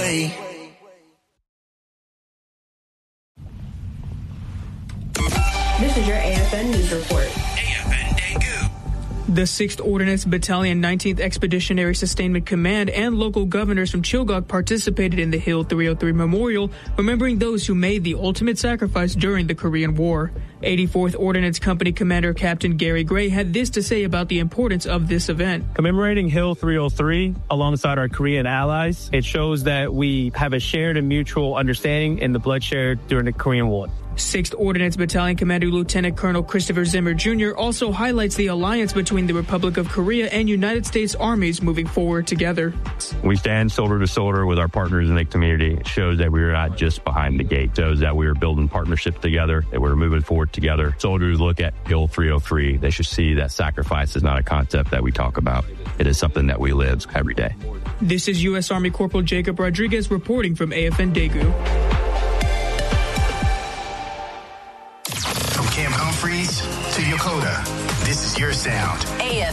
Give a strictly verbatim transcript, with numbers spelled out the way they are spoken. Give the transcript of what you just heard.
way. This is your A F N News Report. A F N Daegu. The sixth Ordnance Battalion, nineteenth Expeditionary Sustainment Command, and local governors from Chilgok participated in the Hill three oh three Memorial, remembering those who made the ultimate sacrifice during the Korean War. eighty-fourth Ordnance Company Commander Captain Gary Gray had this to say about the importance of this event. Commemorating Hill three oh three alongside our Korean allies, it shows that we have a shared and mutual understanding in the bloodshed during the Korean War. sixth Ordnance Battalion Commander Lieutenant Colonel Christopher Zimmer Junior also highlights the alliance between the Republic of Korea and United States armies moving forward together. We stand shoulder to shoulder with our partners in the community. It shows that we are not just behind the gate. It shows that we are building partnerships together, that we're moving forward together. Soldiers look at Hill three oh three. They should see that sacrifice is not a concept that we talk about. It is something that we live every day. This is U S Army Corporal Jacob Rodriguez reporting from A F N Daegu. From Camp Humphreys to Yokota, this is your sound. A F